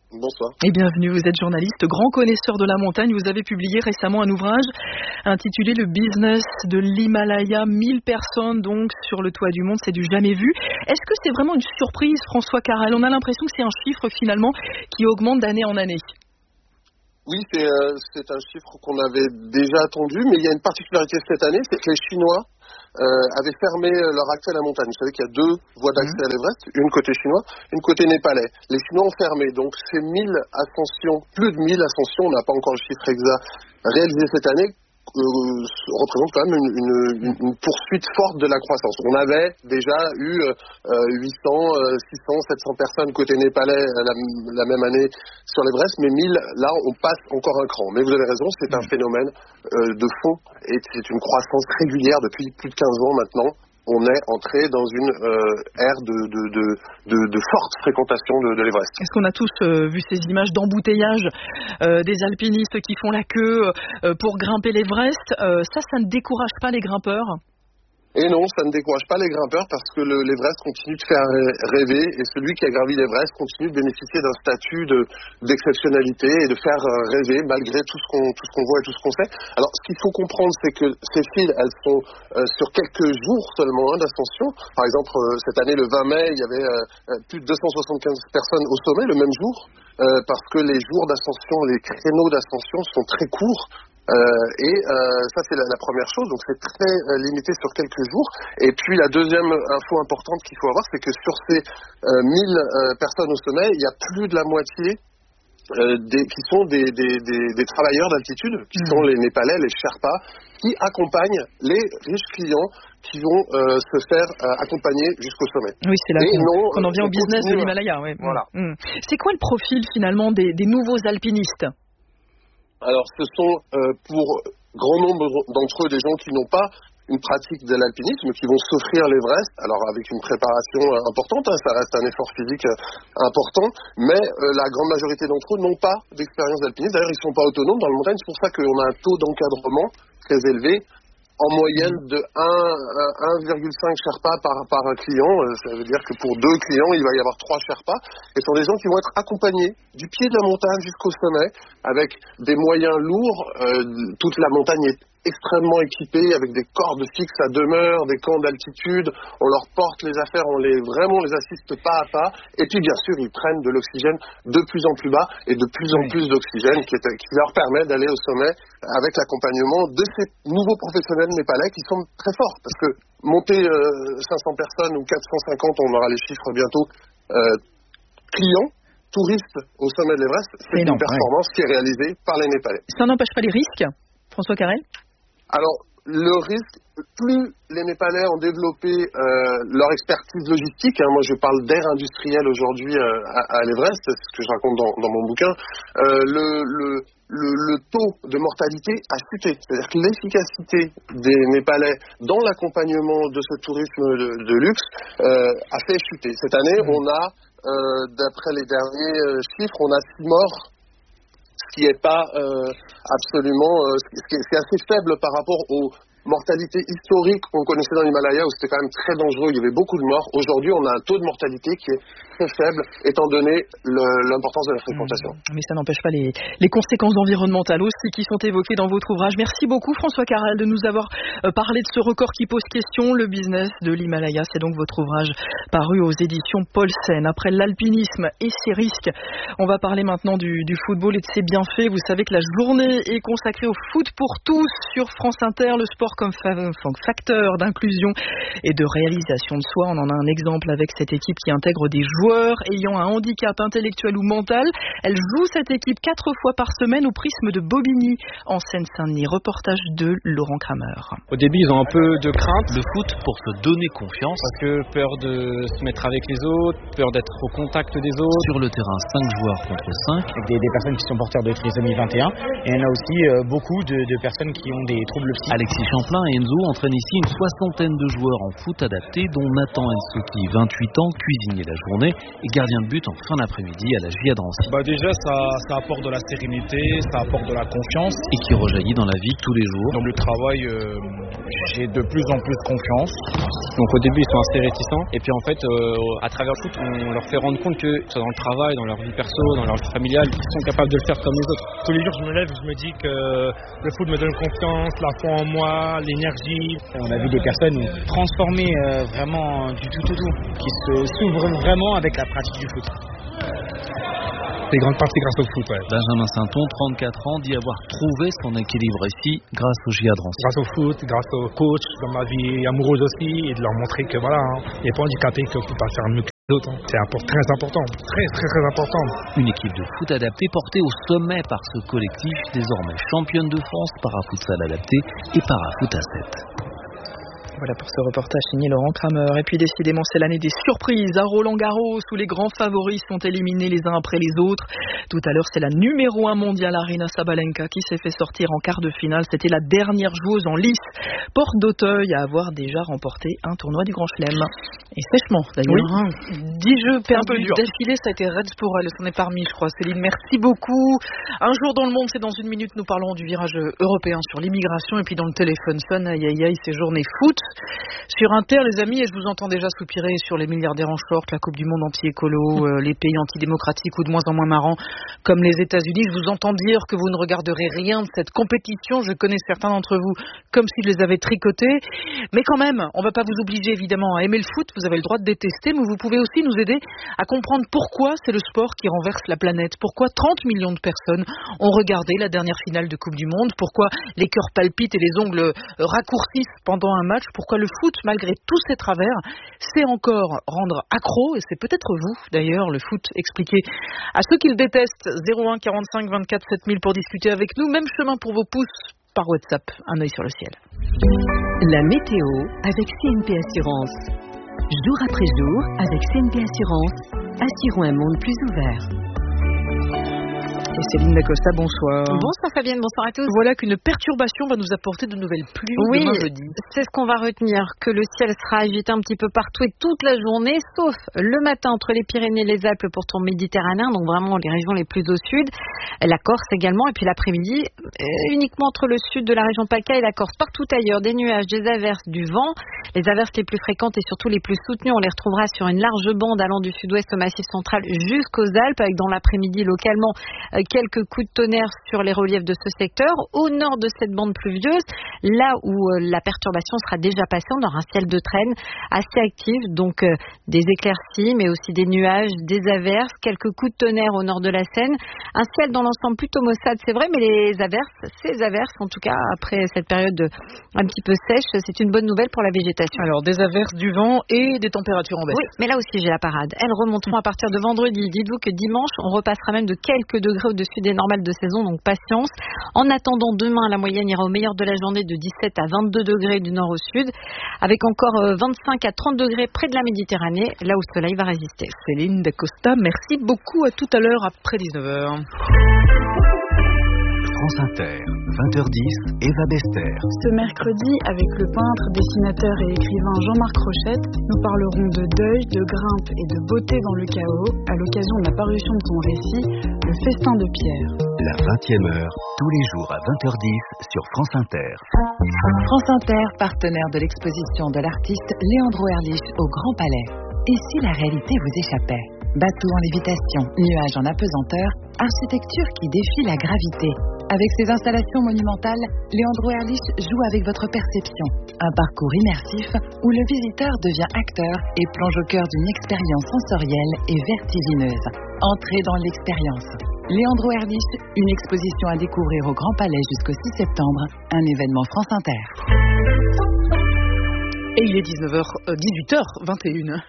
Bonsoir. Et bienvenue, vous êtes journaliste, grand connaisseur de la montagne. Vous avez publié récemment un ouvrage intitulé Le business de l'Himalaya. mille personnes donc sur le toit du monde, c'est du jamais vu. Est-ce que c'est vraiment une surprise, François Carrel? On a l'impression que c'est un chiffre finalement qui augmente d'année en année. Oui, c'est, euh, c'est un chiffre qu'on avait déjà attendu, mais il y a une particularité cette année, c'est que les Chinois euh, avaient fermé leur accès à la montagne. Vous savez qu'il y a deux voies d'accès à l'Everest, une côté chinois, une côté népalais. Les Chinois ont fermé, donc ces mille ascensions, plus de mille ascensions, on n'a pas encore le chiffre exact, réalisées cette année, Euh, représente quand même une, une, une poursuite forte de la croissance. On avait déjà eu euh, huit cents, six cents, sept cents personnes côté népalais la, la même année sur l'Everest, mais mille, là on passe encore un cran. Mais vous avez raison, c'est un phénomène euh, de fond et c'est une croissance régulière depuis plus de quinze ans maintenant. On est entré dans une euh, ère de, de, de, de, de forte fréquentation de, de l'Everest. Est-ce qu'on a tous euh, vu ces images d'embouteillage euh, des alpinistes qui font la queue euh, pour grimper l'Everest? euh, Ça, ça ne décourage pas les grimpeurs? Et non, ça ne décourage pas les grimpeurs parce que le, l'Everest continue de faire rêver et celui qui a gravi l'Everest continue de bénéficier d'un statut de, d'exceptionnalité et de faire rêver malgré tout ce qu'on, tout ce qu'on voit et tout ce qu'on sait. Alors, ce qu'il faut comprendre, c'est que ces files, elles sont euh, sur quelques jours seulement hein, d'ascension. Par exemple, euh, cette année, le vingt mai, il y avait euh, plus de deux cent soixante-quinze personnes au sommet le même jour euh, parce que les jours d'ascension, les créneaux d'ascension sont très courts. Euh, et euh, ça c'est la, la première chose, donc c'est très euh, limité sur quelques jours. Et puis la deuxième info importante qu'il faut avoir, c'est que sur ces euh, mille euh, personnes au sommet, il y a plus de la moitié euh, des, qui sont des, des, des, des travailleurs d'altitude, qui sont les Népalais, les Sherpas, qui accompagnent les riches clients qui vont euh, se faire euh, accompagner jusqu'au sommet. Oui, c'est là et qu'on, non, qu'on en vient au business de l'Himalaya. Ouais. Voilà. Mmh. C'est quoi le profil finalement des, des nouveaux alpinistes? Alors, ce sont euh, pour grand nombre d'entre eux des gens qui n'ont pas une pratique de l'alpinisme, qui vont s'offrir l'Everest, alors avec une préparation euh, importante, hein, ça reste un effort physique euh, important, mais euh, la grande majorité d'entre eux n'ont pas d'expérience d'alpinisme. D'ailleurs, ils ne sont pas autonomes dans le montagne, c'est pour ça qu'on a un taux d'encadrement très élevé, en moyenne de un virgule cinq Sherpas par, par client. Ça veut dire que pour deux clients, il va y avoir trois Sherpas. Et ce sont des gens qui vont être accompagnés du pied de la montagne jusqu'au sommet avec des moyens lourds. Euh, toute la montagne est extrêmement équipée avec des cordes fixes à demeure, des camps d'altitude. On leur porte les affaires, on les vraiment on les assiste pas à pas. Et puis bien sûr, ils prennent de l'oxygène de plus en plus bas et de plus en plus d'oxygène qui, est, qui leur permet d'aller au sommet avec l'accompagnement de ces nouveaux professionnels népalais qui sont très forts. Parce que monter euh, cinq cents personnes ou quatre cent cinquante, on aura les chiffres bientôt, euh, clients, touristes au sommet de l'Everest, c'est une performance ouais. qui est réalisée par les Népalais. Ça n'empêche pas les risques, François Carrel? Alors, le risque, plus les Népalais ont développé euh, leur expertise logistique, hein, moi je parle d'air industriel aujourd'hui euh, à, à l'Everest, c'est ce que je raconte dans, dans mon bouquin, euh, le, le, le, le taux de mortalité a chuté. C'est-à-dire que l'efficacité des Népalais dans l'accompagnement de ce tourisme de, de luxe euh, a fait chuter. Cette année, on a, euh, d'après les derniers euh, chiffres, on a six morts, ce qui n'est pas euh, absolument, euh, ce qui est, c'est assez faible par rapport aux mortalités historiques qu'on connaissait dans l'Himalaya où c'était quand même très dangereux, il y avait beaucoup de morts. Aujourd'hui, on a un taux de mortalité qui est très faible étant donné le, l'importance de la fréquentation. Mmh, mais ça n'empêche pas les, les conséquences environnementales aussi qui sont évoquées dans votre ouvrage. Merci beaucoup François Carrel de nous avoir euh, parlé de ce record qui pose question, le business de l'Himalaya. C'est donc votre ouvrage paru aux éditions Paulsen. Après l'alpinisme et ses risques, on va parler maintenant du, du football et de ses bienfaits. Vous savez que la journée est consacrée au foot pour tous sur France Inter, le sport comme facteur d'inclusion et de réalisation de soi. On en a un exemple avec cette équipe qui intègre des joueurs ayant un handicap intellectuel ou mental. Elle joue cette équipe quatre fois par semaine au prisme de Bobigny en Seine-Saint-Denis. Reportage de Laurent Kramer. Au début, ils ont un peu de crainte. Le foot pour se donner confiance. Parce que peur de se mettre avec les autres, peur d'être au contact des autres. Sur le terrain, cinq joueurs contre cinq. Des, des personnes qui sont porteurs de trisomie vingt et un. Et il y en a aussi euh, beaucoup de, de personnes qui ont des troubles psychiques. Alexis temps plein et Enzo entraîne ici une soixantaine de joueurs en foot adapté, dont Nathan Ensoki, vingt-huit ans, cuisinier la journée et gardien de but en fin d'après-midi à la J A Drancy. Bah déjà, ça, ça apporte de la sérénité, ça apporte de la confiance. Et qui rejaillit dans la vie tous les jours. Dans le travail, euh, j'ai de plus en plus confiance. Donc au début, ils sont assez réticents. Et puis en fait, euh, à travers le foot, on leur fait rendre compte que, soit dans le travail, dans leur vie perso, dans leur vie familiale, ils sont capables de le faire comme les autres. Tous les jours, je me lève, je me dis que le foot me donne confiance, la foi en moi, l'énergie. On a vu des personnes transformées euh, vraiment du tout au tout, qui se s'ouvrent vraiment avec la pratique du foot. C'est grande partie grâce au foot, ouais. Benjamin Sainton, trente-quatre ans, dit avoir trouvé son équilibre ici grâce au J A Drancy. Grâce au foot, grâce au coach, dans ma vie amoureuse aussi, et de leur montrer que voilà, il n'y a pas handicapé qu'on ne peut pas faire mieux que les autres. Hein. C'est import- très important, très très très important. Une équipe de foot adaptée portée au sommet par ce collectif, désormais championne de France para-futsal adapté et para-foot à sept. Voilà pour ce reportage signé Laurent Kramer. Et puis décidément, c'est l'année des surprises à Roland-Garros où les grands favoris sont éliminés les uns après les autres. Tout à l'heure, c'est la numéro un mondiale Aryna Sabalenka qui s'est fait sortir en quart de finale. C'était la dernière joueuse en lice, porte d'Auteuil, à avoir déjà remporté un tournoi du Grand Chelem. Et sèchement d'ailleurs. Oui. Dix jeux perdus d'affilée, ça a été raide pour elle. Ça en est parmi, je crois. Céline, merci beaucoup. Un jour dans le monde, c'est dans une minute. Nous parlons du virage européen sur l'immigration. Et puis dans le téléphone sonne, aïe aïe aïe, ces journées foot. Sur Inter, les amis, et je vous entends déjà soupirer sur les milliardaires en short, la Coupe du Monde anti-écolo, euh, les pays antidémocratiques ou de moins en moins marrants, comme les États-Unis. Je vous entends dire que vous ne regarderez rien de cette compétition. Je connais certains d'entre vous comme si je les avais tricotés. Mais quand même, on ne va pas vous obliger évidemment à aimer le foot. Vous avez le droit de détester, mais vous pouvez aussi nous aider à comprendre pourquoi c'est le sport qui renverse la planète. Pourquoi trente millions de personnes ont regardé la dernière finale de Coupe du Monde. Pourquoi les cœurs palpitent et les ongles raccourcissent pendant un match. Pourquoi le foot, malgré tous ses travers, sait encore rendre accro, et c'est peut-être vous d'ailleurs, le foot expliqué à ceux qui le détestent. Zéro un quarante-cinq vingt-quatre sept mille pour discuter avec nous. Même chemin pour vos pouces par WhatsApp. Un œil sur le ciel. La météo avec C N P Assurance. Jour après jour, avec C N P Assurance, assurons un monde plus ouvert. Et Céline Dacosta, bonsoir. Bonsoir Fabienne, bonsoir à tous. Voilà qu'une perturbation va nous apporter de nouvelles pluies oui, demain jeudi. C'est ce qu'on va retenir, que le ciel sera agité un petit peu partout et toute la journée, sauf le matin entre les Pyrénées et les Alpes pour ton Méditerranéen, donc vraiment les régions les plus au sud, la Corse également, et puis l'après-midi, euh, uniquement entre le sud de la région PACA et la Corse. Partout ailleurs, des nuages, des averses, du vent. Les averses les plus fréquentes et surtout les plus soutenues, on les retrouvera sur une large bande allant du sud-ouest au Massif central jusqu'aux Alpes, avec dans l'après-midi localement euh, quelques coups de tonnerre sur les reliefs de ce secteur. Au nord de cette bande pluvieuse, là où euh, la perturbation sera déjà passée, on aura un ciel de traîne assez actif, donc euh, des éclaircies, mais aussi des nuages, des averses, quelques coups de tonnerre au nord de la Seine. Un ciel dans l'ensemble plutôt maussade, c'est vrai, mais les averses, ces averses, en tout cas, après cette période un petit peu sèche, c'est une bonne nouvelle pour la végétation. Alors, des averses, du vent et des températures en baisse. Oui, mais là aussi, j'ai la parade. Elles remonteront à partir de vendredi. Dites-vous que dimanche, on repassera même de quelques degrés au-dessus des normales de saison, donc patience. En attendant, demain, la moyenne ira au meilleur de la journée de dix-sept à vingt-deux degrés du nord au sud, avec encore vingt-cinq à trente degrés près de la Méditerranée, là où le soleil va résister. Céline Dacosta, merci beaucoup. À tout à l'heure après dix-neuf heures. France Inter, vingt heures dix, Eva Bester. Ce mercredi, avec le peintre, dessinateur et écrivain Jean-Marc Rochette, nous parlerons de deuil, de grimpe et de beauté dans le chaos, à l'occasion de la parution de son récit, Le Festin de Pierre. La vingtième heure, tous les jours à vingt heures dix sur France Inter. France Inter, partenaire de l'exposition de l'artiste Léandro Erlich au Grand Palais. Et si la réalité vous échappait? Bateau en lévitation, nuages en apesanteur, architecture qui défie la gravité. Avec ses installations monumentales, Léandro Erlich joue avec votre perception. Un parcours immersif où le visiteur devient acteur et plonge au cœur d'une expérience sensorielle et vertigineuse. Entrez dans l'expérience. Léandro Erlich, une exposition à découvrir au Grand Palais jusqu'au six septembre, un événement France Inter. Et il est dix-neuf heures, euh, dix-huit heures vingt et une.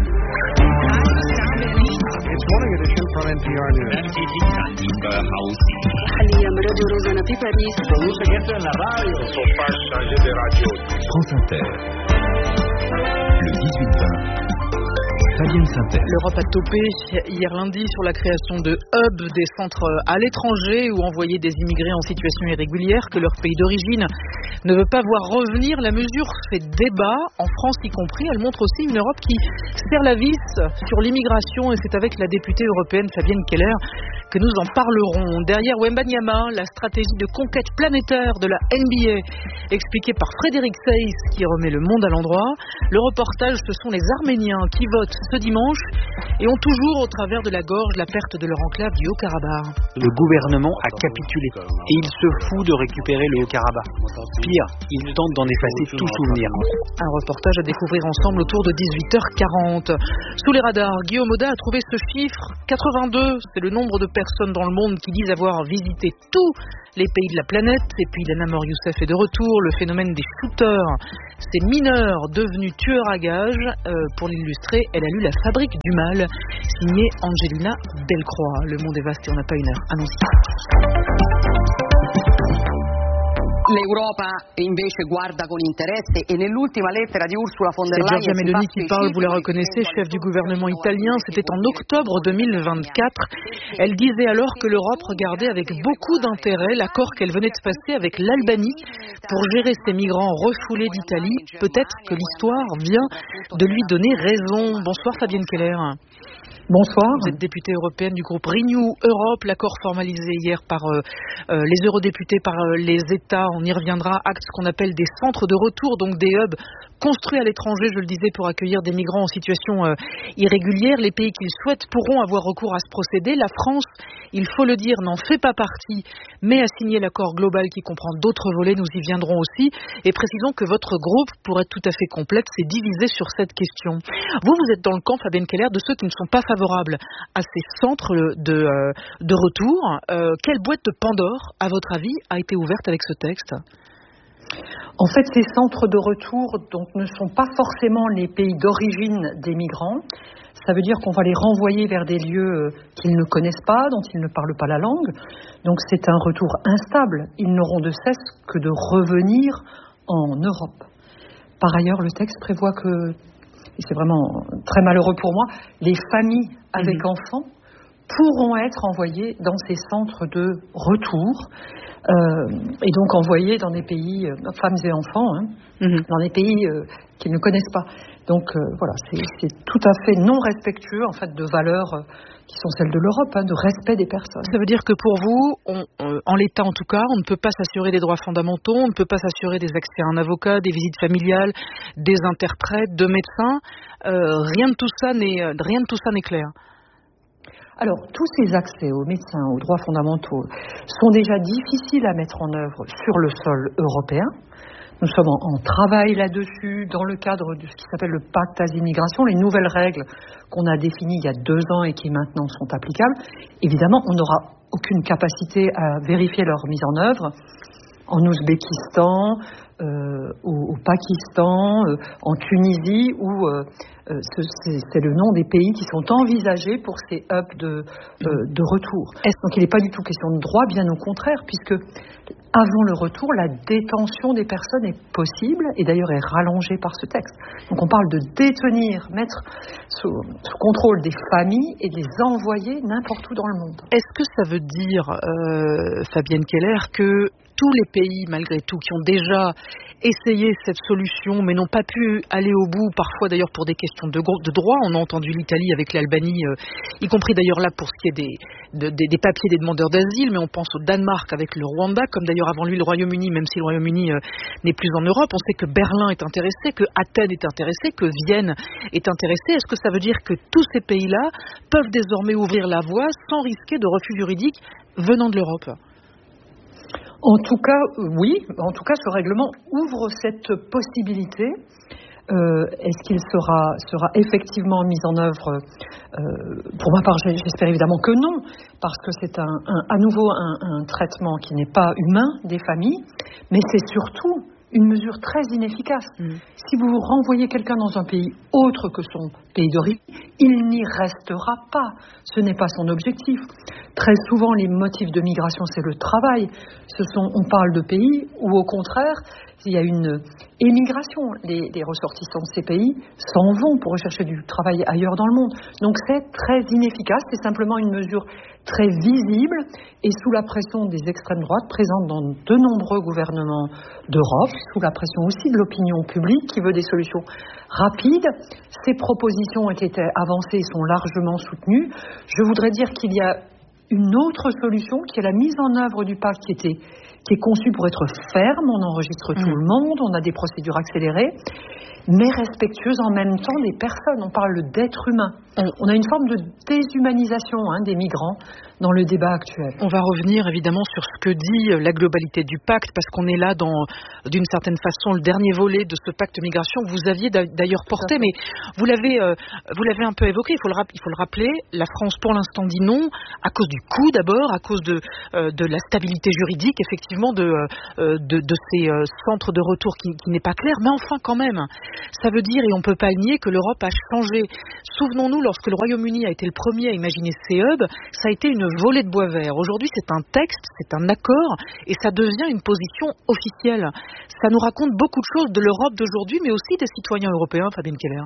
It's morning edition from N P R News. France Inter. Le dix-huit vingt. Fabienne Synthèse. L'Europe a topé hier lundi sur la création de hubs, des centres à l'étranger où envoyer des immigrés en situation irrégulière que leur pays d'origine ne veut pas voir revenir. La mesure fait débat, en France y compris. Elle montre aussi une Europe qui serre la vis sur l'immigration et c'est avec la députée européenne Fabienne Keller que nous en parlerons. Derrière Wembanyama, la stratégie de conquête planétaire de la N B A, expliquée par Frédéric Seyss qui remet le monde à l'endroit. Le reportage, ce sont les Arméniens qui votent ce dimanche et ont toujours au travers de la gorge la perte de leur enclave du Haut-Karabakh. Le gouvernement a capitulé et il se fout de récupérer le Haut-Karabakh. Pire, il tente d'en effacer tout souvenir. Un reportage à découvrir ensemble autour de dix-huit heures quarante. Sous les radars, Guillaume Auda a trouvé ce chiffre, quatre-vingt-deux, c'est le nombre de personnes dans le monde qui disent avoir visité tous les pays de la planète. Et puis Lana Mor-Youssef est de retour, le phénomène des shooters, ces mineurs devenus tueurs à gages. Euh, pour l'illustrer, elle a lu La Fabrique du mal, signée Angelina Delcroix. Le monde est vaste et on n'a pas une heure. Allons-y. L'Europa invece guarda con interesse e nell'ultima lettera di Ursula von der Leyen. C'est Giorgia Meloni qui parle, vous la reconnaissez, chef du gouvernement italien. C'était en octobre deux mille vingt-quatre. Elle disait alors que l'Europe regardait avec beaucoup d'intérêt l'accord qu'elle venait de passer avec l'Albanie pour gérer ces migrants refoulés d'Italie. Peut-être que l'histoire vient de lui donner raison. Bonsoir Fabienne Keller. Bonsoir. Vous êtes députée européenne du groupe Renew Europe. L'accord formalisé hier par euh, euh, les eurodéputés, par euh, les États, on y reviendra, acte ce qu'on appelle des centres de retour, donc des hubs construits à l'étranger, je le disais, pour accueillir des migrants en situation euh, irrégulière. Les pays qui le souhaitent pourront avoir recours à ce procédé. La France, il faut le dire, n'en fait pas partie, mais a signé l'accord global qui comprend d'autres volets. Nous y viendrons aussi. Et précisons que votre groupe, pour être tout à fait complexe, est divisé sur cette question. Vous, vous êtes dans le camp, Fabienne Keller, de ceux qui ne sont pas favorables à ces centres de, euh, de retour. Euh, quelle boîte de Pandore, à votre avis, a été ouverte avec ce texte ? En fait, ces centres de retour donc, ne sont pas forcément les pays d'origine des migrants. Ça veut dire qu'on va les renvoyer vers des lieux qu'ils ne connaissent pas, dont ils ne parlent pas la langue. Donc c'est un retour instable. Ils n'auront de cesse que de revenir en Europe. Par ailleurs, le texte prévoit que, et c'est vraiment très malheureux pour moi, les familles avec mmh. enfants pourront être envoyées dans ces centres de retour. Euh, et donc envoyés dans des pays, euh, femmes et enfants, hein, mmh. dans des pays euh, qu'ils ne connaissent pas. Donc euh, voilà, c'est, c'est tout à fait non respectueux en fait de valeurs euh, qui sont celles de l'Europe, hein, de respect des personnes. Ça veut dire que pour vous, on, euh, en l'état en tout cas, on ne peut pas s'assurer des droits fondamentaux, on ne peut pas s'assurer des accès à un avocat, des visites familiales, des interprètes, de médecins. Euh, rien de tout ça n'est, rien de tout ça n'est clair. Alors, tous ces accès aux médecins, aux droits fondamentaux, sont déjà difficiles à mettre en œuvre sur le sol européen. Nous sommes en, en travail là-dessus, dans le cadre de ce qui s'appelle le pacte Asile-Immigration, les nouvelles règles qu'on a définies il y a deux ans et qui maintenant sont applicables. Évidemment, on n'aura aucune capacité à vérifier leur mise en œuvre en Ouzbékistan, euh, au, au Pakistan, euh, en Tunisie, où euh, euh, c'est, c'est le nom des pays qui sont envisagés pour ces hubs de, euh, de retour. Donc il n'est pas du tout question de droit, bien au contraire, puisque avant le retour, la détention des personnes est possible et d'ailleurs est rallongée par ce texte. Donc on parle de détenir, mettre sous, sous contrôle des familles et de les envoyer n'importe où dans le monde. Est-ce que ça veut dire, euh, Fabienne Keller, que tous les pays, malgré tout, qui ont déjà essayé cette solution, mais n'ont pas pu aller au bout, parfois d'ailleurs pour des questions de, de droit. On a entendu l'Italie avec l'Albanie, euh, y compris d'ailleurs là pour ce qui est des, de, des, des papiers des demandeurs d'asile, mais on pense au Danemark avec le Rwanda, comme d'ailleurs avant lui le Royaume-Uni, même si le Royaume-Uni euh, n'est plus en Europe. On sait que Berlin est intéressé, que Athènes est intéressé, que Vienne est intéressée. Est-ce que ça veut dire que tous ces pays-là peuvent désormais ouvrir la voie sans risquer de refus juridique venant de l'Europe ? En tout cas, oui. En tout cas, ce règlement ouvre cette possibilité. Euh, est-ce qu'il sera, sera effectivement mis en œuvre euh, Pour ma part, j'espère évidemment que non, parce que c'est un, un, à nouveau un, un traitement qui n'est pas humain des familles, mais c'est surtout une mesure très inefficace. Mmh. Si vous renvoyez quelqu'un dans un pays autre que son pays d'origine, il n'y restera pas. Ce n'est pas son objectif. Très souvent, les motifs de migration, c'est le travail. Ce sont, on parle de pays où, au contraire, il y a une émigration. Les, les ressortissants de ces pays s'en vont pour rechercher du travail ailleurs dans le monde. Donc c'est très inefficace, c'est simplement une mesure très visible et sous la pression des extrêmes droites présentes dans de nombreux gouvernements d'Europe, sous la pression aussi de l'opinion publique qui veut des solutions rapides. Ces propositions ont été avancées et sont largement soutenues. Je voudrais dire qu'il y a une autre solution qui est la mise en œuvre du pacte qui était qui est conçu pour être ferme, on enregistre tout le monde, on a des procédures accélérées, mais respectueuses en même temps des personnes. On parle d'êtres humains. On a une forme de déshumanisation hein, des migrants dans le débat actuel. On va revenir évidemment sur ce que dit la globalité du pacte, parce qu'on est là dans, d'une certaine façon, le dernier volet de ce pacte migration que vous aviez d'ailleurs porté, mais vous l'avez, euh, vous l'avez un peu évoqué, il faut, le, il faut le rappeler, la France pour l'instant dit non, à cause du coût d'abord, à cause de, euh, de la stabilité juridique, effectivement, de, euh, de, de ces euh, centres de retour qui, qui n'est pas clair, mais enfin quand même, ça veut dire, et on ne peut pas le nier, que l'Europe a changé. Souvenons-nous, lorsque le Royaume-Uni a été le premier à imaginer ces hubs, ça a été une volée de bois vert. Aujourd'hui, c'est un texte, c'est un accord, et ça devient une position officielle. Ça nous raconte beaucoup de choses de l'Europe d'aujourd'hui, mais aussi des citoyens européens, Fabienne Keller.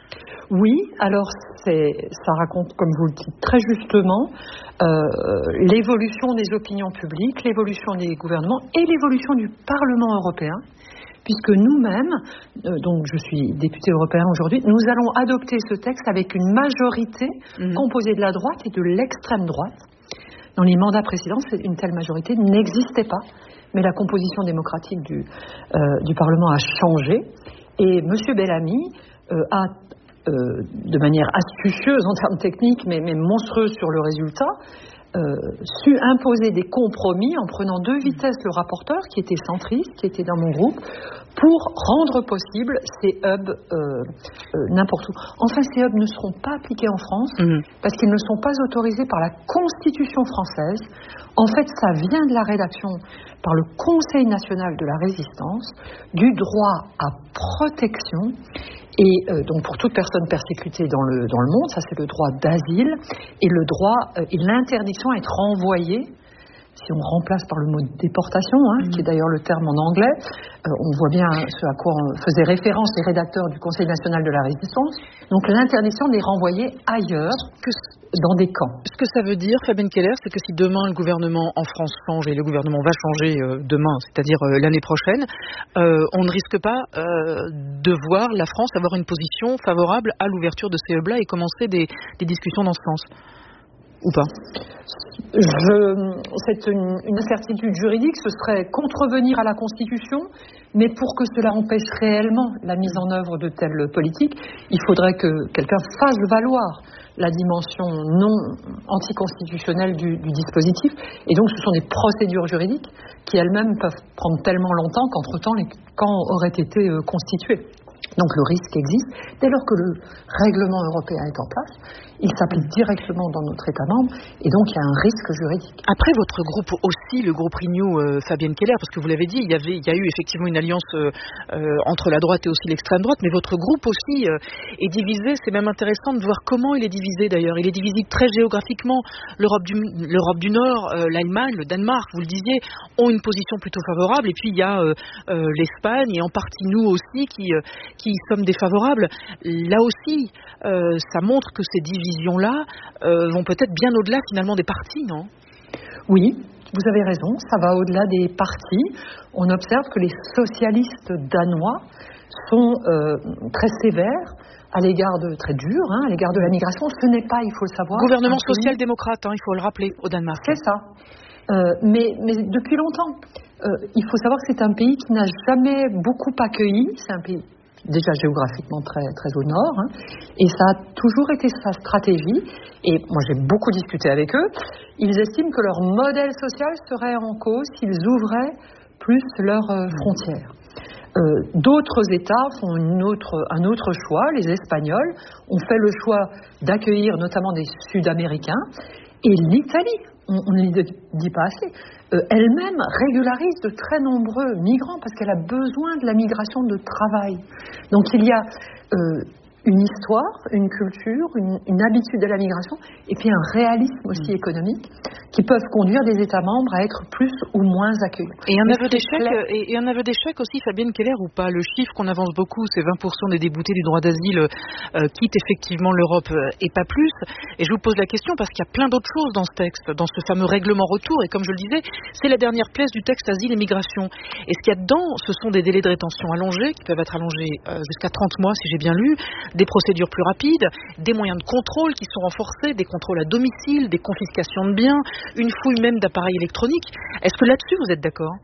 Oui, alors c'est, ça raconte, comme vous le dites très justement, euh, l'évolution des opinions publiques, l'évolution des gouvernements et l'évolution du Parlement européen. Puisque nous-mêmes, euh, donc je suis députée européen aujourd'hui, nous allons adopter ce texte avec une majorité mmh. composée de la droite et de l'extrême droite. Dans les mandats précédents, une telle majorité n'existait pas, mais la composition démocratique du, euh, du Parlement a changé. Et M. Bellamy euh, a, euh, de manière astucieuse en termes techniques, mais, mais monstrueuse sur le résultat, Euh, su imposer des compromis en prenant de vitesse le rapporteur qui était centriste, qui était dans mon groupe, pour rendre possible ces hubs euh, euh, n'importe où. Enfin, ces hubs ne seront pas appliqués en France mmh. parce qu'ils ne sont pas autorisés par la Constitution française. En fait, ça vient de la rédaction par le Conseil national de la résistance du droit à protection. Et euh, donc pour toute personne persécutée dans le, dans le monde, ça c'est le droit d'asile, et le droit euh, et l'interdiction à être renvoyé, si on remplace par le mot déportation, hein, mmh. qui est d'ailleurs le terme en anglais, euh, on voit bien ce à quoi faisaient référence les rédacteurs du Conseil national de la résistance, donc l'interdiction de les renvoyer ailleurs que dans des camps. Ce que ça veut dire, Fabienne Keller, c'est que si demain le gouvernement en France change, et le gouvernement va changer euh, demain, c'est-à-dire euh, l'année prochaine, euh, on ne risque pas euh, de voir la France avoir une position favorable à l'ouverture de ces hubs-là et commencer des, des discussions dans ce sens. Ou pas? Je, c'est une, une incertitude juridique, ce serait contrevenir à la Constitution, mais pour que cela empêche réellement la mise en œuvre de telles politiques, il faudrait que quelqu'un fasse valoir la dimension non anticonstitutionnelle du, du dispositif. Et donc ce sont des procédures juridiques qui elles-mêmes peuvent prendre tellement longtemps qu'entre-temps les camps auraient été euh, constitués. Donc le risque existe. Dès lors que le règlement européen est en place, il s'applique directement dans notre État membre et donc il y a un risque juridique. Après votre groupe aussi, le groupe Renew, euh, Fabienne Keller, parce que vous l'avez dit, il y, avait, il y a eu effectivement une alliance euh, euh, entre la droite et aussi l'extrême droite, mais votre groupe aussi euh, est divisé. C'est même intéressant de voir comment il est divisé d'ailleurs. Il est divisé très géographiquement. L'Europe du, l'Europe du Nord, euh, l'Allemagne, le Danemark, vous le disiez, ont une position plutôt favorable. Et puis il y a euh, euh, l'Espagne et en partie nous aussi qui... Euh, qui sommes défavorables. Là aussi, euh, ça montre que ces divisions-là euh, vont peut-être bien au-delà finalement des partis, non? Oui, vous avez raison, ça va au-delà des partis. On observe que les socialistes danois sont euh, très sévères à l'égard de, très durs, hein, à l'égard de la migration. Ce n'est pas, il faut le savoir... Gouvernement social-démocrate, hein, il faut le rappeler, au Danemark. C'est ça. Euh, mais, mais depuis longtemps, euh, il faut savoir que c'est un pays qui n'a jamais beaucoup accueilli. C'est un pays déjà géographiquement très, très au nord, hein, et ça a toujours été sa stratégie, et moi j'ai beaucoup discuté avec eux. Ils estiment que leur modèle social serait en cause s'ils ouvraient plus leurs euh, frontières. Euh, d'autres États font une autre, un autre choix. Les Espagnols ont fait le choix d'accueillir notamment des Sud-Américains, et l'Italie, on, on ne le dit pas assez, euh, elle-même régularise de très nombreux migrants parce qu'elle a besoin de la migration de travail. Donc il y a euh, une histoire, une culture, une, une habitude à la migration, et puis un réalisme aussi mmh. économique, qui peuvent conduire des États membres à être plus ou moins accueillis. Et un aveu d'échec, et, et un aveu d'échec aussi, Fabienne Keller, ou pas? Le chiffre qu'on avance beaucoup, c'est vingt pour cent des déboutés du droit d'asile euh, quittent effectivement l'Europe, euh, et pas plus. Et je vous pose la question parce qu'il y a plein d'autres choses dans ce texte, dans ce fameux règlement retour, et comme je le disais, c'est la dernière pièce du texte asile et migration. Et ce qu'il y a dedans, ce sont des délais de rétention allongés, qui peuvent être allongés euh, jusqu'à trente mois, si j'ai bien lu, des procédures plus rapides, des moyens de contrôle qui sont renforcés, des contrôles à domicile, des confiscations de biens, une fouille même d'appareils électroniques. Est-ce que là-dessus, vous êtes d'accord?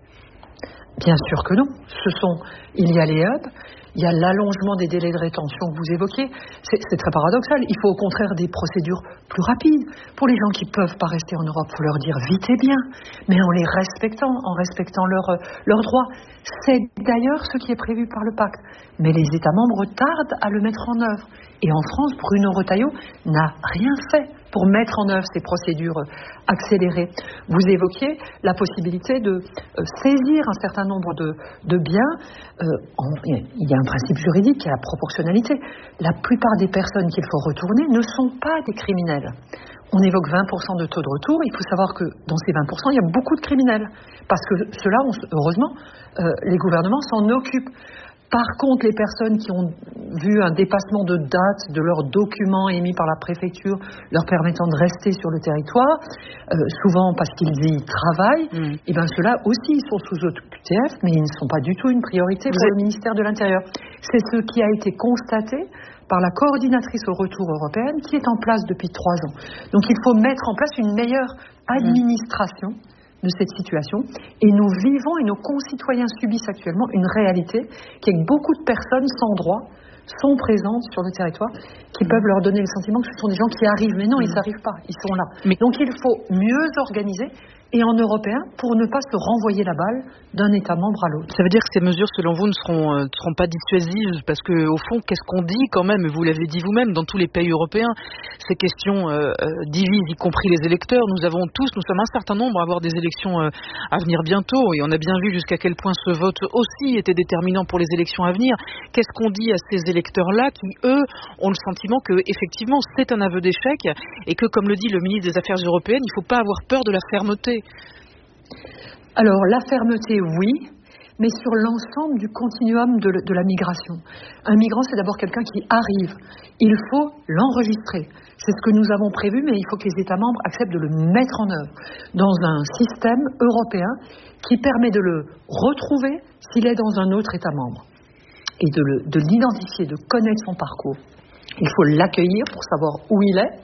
Bien sûr que non. Ce sont, il y a les hubs, il y a l'allongement des délais de rétention que vous évoquez. C'est, c'est très paradoxal. Il faut au contraire des procédures plus rapides. Pour les gens qui ne peuvent pas rester en Europe, il faut leur dire vite et bien, mais en les respectant, en respectant leurs leurs droits. C'est d'ailleurs ce qui est prévu par le pacte. Mais les États membres tardent à le mettre en œuvre. Et en France, Bruno Retailleau n'a rien fait pour mettre en œuvre ces procédures accélérées. Vous évoquiez la possibilité de euh, saisir un certain nombre de, de biens. Euh, en, il y a un principe juridique qui est la proportionnalité. La plupart des personnes qu'il faut retourner ne sont pas des criminels. On évoque vingt pour cent de taux de retour. Il faut savoir que dans ces vingt pour cent, il y a beaucoup de criminels. Parce que ceux-là, on, heureusement, euh, les gouvernements s'en occupent. Par contre, les personnes qui ont vu un dépassement de date de leurs documents émis par la préfecture leur permettant de rester sur le territoire, euh, souvent parce qu'ils y travaillent, mmh. et bien ceux-là aussi ils sont sous O Q T F, mais ils ne sont pas du tout une priorité pour le ministère de l'Intérieur. C'est ce qui a été constaté par la coordinatrice au retour européenne qui est en place depuis trois ans. Donc il faut mettre en place une meilleure administration mmh. de cette situation, et nous vivons et nos concitoyens subissent actuellement une réalité qui est que beaucoup de personnes sans droit sont présentes sur le territoire, qui peuvent leur donner le sentiment que ce sont des gens qui arrivent, mais non, ils n'arrivent pas, ils sont là. Mais donc il faut mieux organiser, et en européen, pour ne pas se renvoyer la balle d'un État membre à l'autre. Ça veut dire que ces mesures, selon vous, ne seront, euh, ne seront pas dissuasives, parce que au fond, qu'est-ce qu'on dit quand même, vous l'avez dit vous-même, dans tous les pays européens, ces questions euh, euh, divisent, y compris les électeurs. Nous avons tous, nous sommes un certain nombre à avoir des élections euh, à venir bientôt, et on a bien vu jusqu'à quel point ce vote aussi était déterminant pour les élections à venir. Qu'est-ce qu'on dit à ces électeurs-là qui, eux, ont le sentiment que, effectivement, c'est un aveu d'échec, et que, comme le dit le ministre des Affaires européennes, il ne faut pas avoir peur de la fermeté. Alors, la fermeté, oui, mais sur l'ensemble du continuum de, de la migration. Un migrant, c'est d'abord quelqu'un qui arrive. Il faut l'enregistrer. C'est ce que nous avons prévu, mais il faut que les États membres acceptent de le mettre en œuvre dans un système européen qui permet de le retrouver s'il est dans un autre État membre et de, le, de l'identifier, de connaître son parcours. Il faut l'accueillir pour savoir où il est.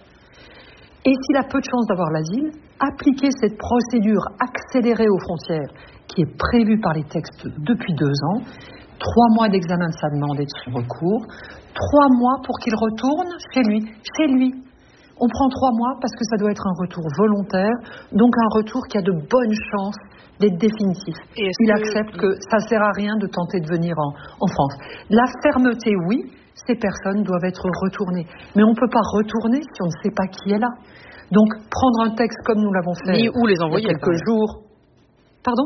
Et s'il a peu de chances d'avoir l'asile, appliquer cette procédure accélérée aux frontières qui est prévue par les textes depuis deux ans, trois mois d'examen de sa demande et de son recours, trois mois pour qu'il retourne chez lui, chez lui. On prend trois mois parce que ça doit être un retour volontaire, donc un retour qui a de bonnes chances d'être définitif. Il que... accepte que ça ne sert à rien de tenter de venir en, en France. La fermeté, oui, ces personnes doivent être retournées. Mais on ne peut pas retourner si on ne sait pas qui est là. Donc, prendre un texte comme nous l'avons fait ni où les envoyer, il y a quelques jours... Pardon ?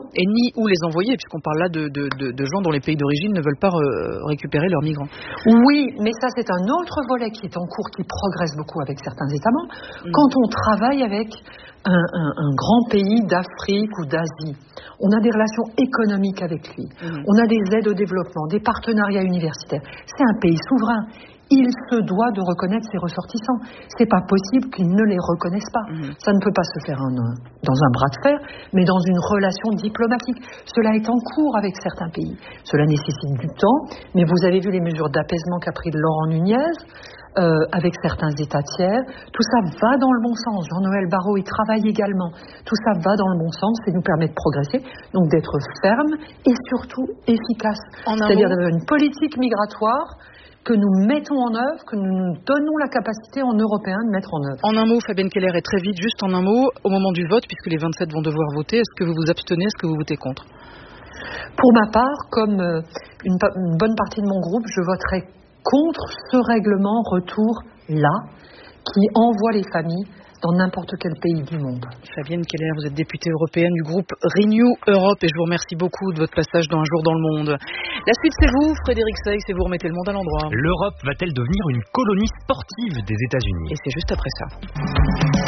Et ni où les envoyer, puisqu'on parle là de, de, de, de gens dont les pays d'origine ne veulent pas re- récupérer leurs migrants. Oui, mais ça c'est un autre volet qui est en cours, qui progresse beaucoup avec certains États membres. Mmh. Quand on travaille avec un, un, un grand pays d'Afrique ou d'Asie, on a des relations économiques avec lui, mmh. on a des aides au développement, des partenariats universitaires. C'est un pays souverain. Il se doit de reconnaître ses ressortissants. C'est pas possible qu'il ne les reconnaisse pas. Mmh. Ça ne peut pas se faire en, dans un bras de fer, mais dans une relation diplomatique. Cela est en cours avec certains pays. Cela nécessite du temps, mais vous avez vu les mesures d'apaisement qu'a pris Laurent Nunez euh, avec certains États tiers. Tout ça va dans le bon sens. Jean-Noël Barrot y travaille également. Tout ça va dans le bon sens et nous permet de progresser, donc d'être ferme et surtout efficace. C'est-à-dire d'avoir une politique migratoire que nous mettons en œuvre, que nous nous donnons la capacité en européen de mettre en œuvre. En un mot, Fabienne Keller, et très vite, juste en un mot, au moment du vote, puisque les vingt-sept vont devoir voter, est-ce que vous vous abstenez, est-ce que vous votez contre ? Pour ma part, comme une, une bonne partie de mon groupe, je voterai contre ce règlement retour-là, qui envoie les familles dans n'importe quel pays du monde. Fabienne Keller, vous êtes députée européenne du groupe Renew Europe et je vous remercie beaucoup de votre passage dans Un jour dans le monde. La suite, c'est vous, Frédéric Seix, et vous remettez le monde à l'endroit. L'Europe va-t-elle devenir une colonie sportive des États-Unis? Et c'est juste après ça.